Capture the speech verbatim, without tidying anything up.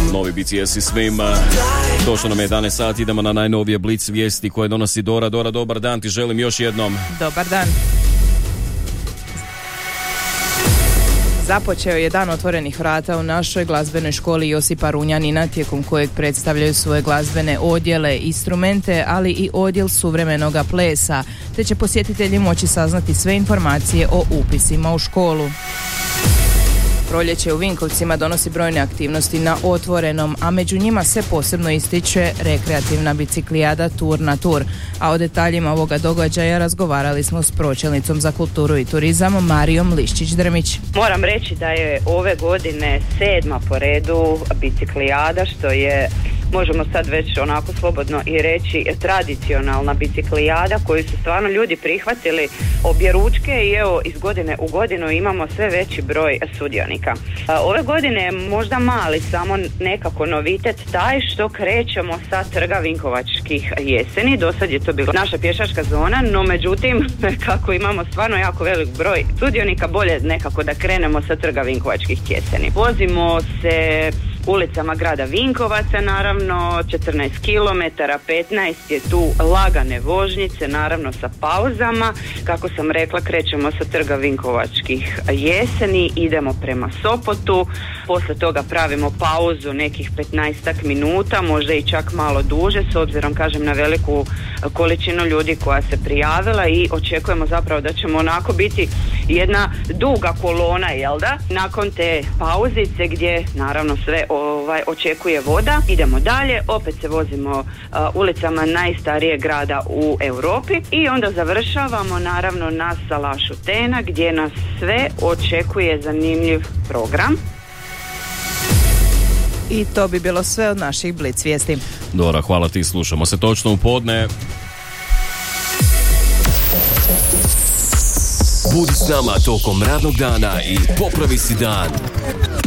Novi B T S i svima. Došlo nam je jedanaest sati, idemo na najnovije Blitz vijesti koje donosi Dora. Dora, dobar dan, ti želim još jednom. Dobar dan. Započeo je dan otvorenih vrata u našoj glazbenoj školi Josipa Runjanina, tijekom kojeg predstavljaju svoje glazbene odjele, instrumente, ali i odjel suvremenoga plesa, te će posjetitelji moći saznati sve informacije o upisima u školu. Proljeće u Vinkovcima donosi brojne aktivnosti na otvorenom, a među njima se posebno ističe rekreativna biciklijada Tur na Tur. A o detaljima ovoga događaja razgovarali smo s pročelnicom za kulturu i turizam Marijom Liščić-Drmić. Moram reći da je ove godine sedma po redu biciklijada, što je, možemo sad već onako slobodno i reći, tradicionalna biciklijada koju su stvarno ljudi prihvatili objeručke i evo iz godine u godinu imamo sve veći broj sudionika. Ove godine je možda mali samo nekako novitet taj što krećemo sa trga Vinkovačkih jeseni. Do sad je to bila naša pješačka zona, no međutim kako imamo stvarno jako velik broj sudionika, bolje nekako da krenemo sa trga Vinkovačkih jeseni. Vozimo se ulicama grada Vinkovaca, naravno četrnaest kilometara, petnaest je tu lagane vožnjice, naravno sa pauzama. Kako sam rekla, krećemo sa trga Vinkovačkih jeseni, idemo prema Sopotu, posle toga pravimo pauzu nekih petnaestak minuta, možda i čak malo duže, s obzirom, kažem, na veliku količinu ljudi koja se prijavila, i očekujemo zapravo da ćemo onako biti jedna duga kolona, jel da? Nakon te pauzice gdje naravno sve ovaj, očekuje voda, idemo dalje, opet se vozimo uh, ulicama najstarijeg grada u Europi i onda završavamo naravno na Salašu Tena gdje nas sve očekuje zanimljiv program. I to bi bilo sve od naših Blitz vijesti. Dora, hvala ti, slušamo se točno u podne. Budi s nama tokom radnog dana i popravi si dan.